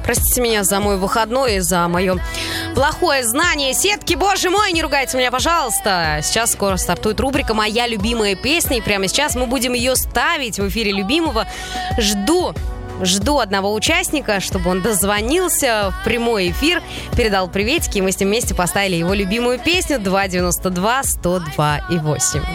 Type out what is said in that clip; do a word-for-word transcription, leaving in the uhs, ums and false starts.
Простите меня за мой выходной, за мое плохое знание сетки. Боже мой, не ругайте меня, пожалуйста. Сейчас скоро стартует рубрика «Моя любимая песня». И прямо сейчас мы будем ее ставить в эфире любимого. Жду... Жду одного участника, чтобы он дозвонился в прямой эфир, передал приветики, и мы с ним вместе поставили его любимую песню два девяносто два сто два и восемь.